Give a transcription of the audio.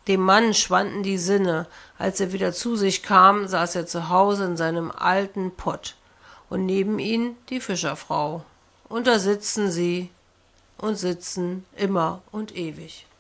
Dem Mann schwanden die Sinne. Als er wieder zu sich kam, saß er zu Hause in seinem alten Pott und neben ihm die Fischerfrau. Und da sitzen sie und sitzen immer und ewig.